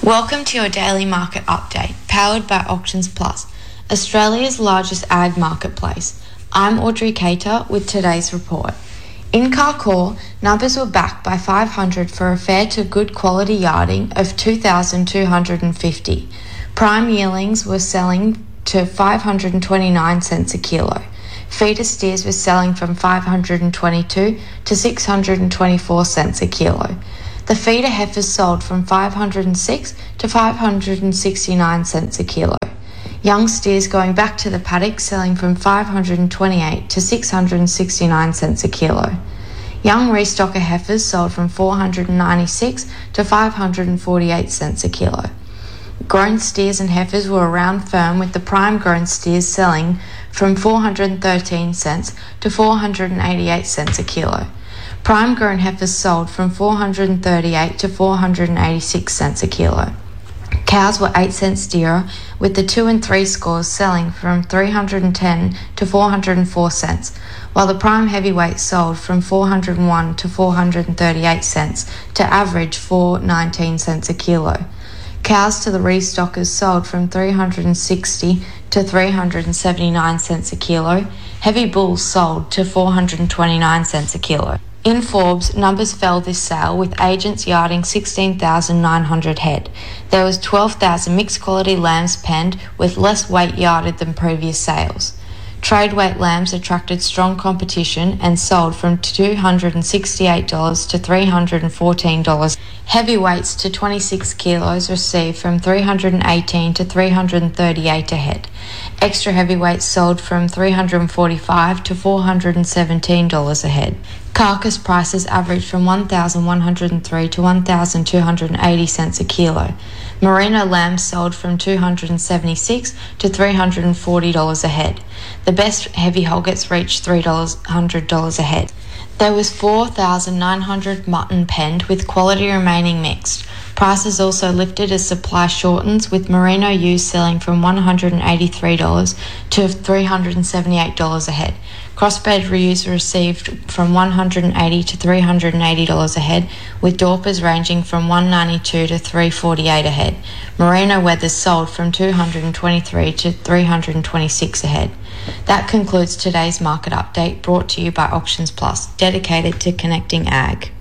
Welcome to your daily market update, powered by Auctions Plus, Australia's largest ag marketplace. I'm Audrey Cater with today's report. In Carcoar, numbers were backed by 500 for a fair to good quality yarding of 2,250. Prime yearlings were selling to 529 cents a kilo. Feeder steers were selling from 522 to 624 cents a kilo. The feeder heifers sold from 506 to 569 cents a kilo. Young steers going back to the paddock selling from 528 to 669 cents a kilo. Young restocker heifers sold from 496 to 548 cents a kilo. Grown steers and heifers were around firm, with the prime grown steers selling from 413 cents to 488 cents a kilo. Prime grown heifers sold from 438 to 486 cents a kilo. Cows were 8 cents dearer, with the 2 and 3 scores selling from 310 to 404 cents, while the prime heavyweight sold from 401 to 438 cents to average 419 cents a kilo. Cows to the restockers sold from 360 to 379 cents a kilo. Heavy bulls sold to 429 cents a kilo. In Forbes, numbers fell this sale, with agents yarding 16,900 head. There was 12,000 mixed quality lambs penned, with less weight yarded than previous sales. Trade weight lambs attracted strong competition and sold from $268 to $314. Heavyweights to 26 kilos received from $318 to $338 a head. Extra heavyweights sold from $345 to $417 a head. Carcass prices averaged from $1,103 to $1,280 a kilo. Merino lambs sold from $276 to $340 a head. The best heavy hoggets reached $300 a head. There was 4,900 mutton penned, with quality remaining mixed. Prices also lifted as supply shortens, with merino ewes selling from $183 to $378 a head. Crossbred ewes received from $180 to $380 a head, with Dorpers ranging from $192 to $348 a head. Merino wethers sold from $223 to $326 a head. That concludes today's market update, brought to you by Auctions Plus, dedicated to connecting ag.